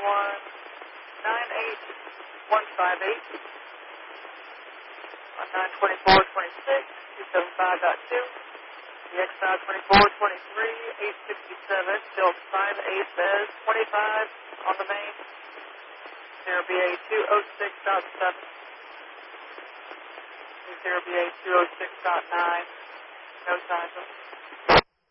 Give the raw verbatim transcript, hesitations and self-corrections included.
one nine eight one five eight. On nine twenty-four twenty-six, two seventy-five point two. The X nine twenty-four twenty-three, eight sixty-seven, still five eight says twenty-five on the main. zero B A two oh six point seven. zero B A two oh six point nine. No signs of